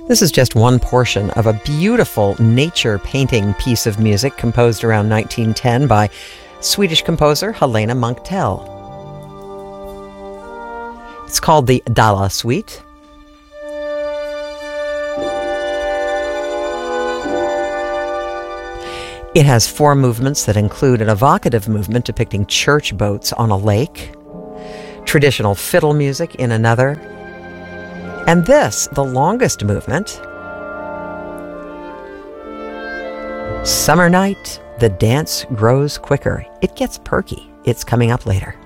This is just one portion of a beautiful nature painting piece of music composed around 1910 by Swedish composer Helena Munktell. It's called the Dala Suite. It has 4 movements that include an evocative movement depicting church boats on a lake, traditional fiddle music in another, and this, the longest movement, Summer Night, the dance grows quicker. It gets perky. It's coming up later.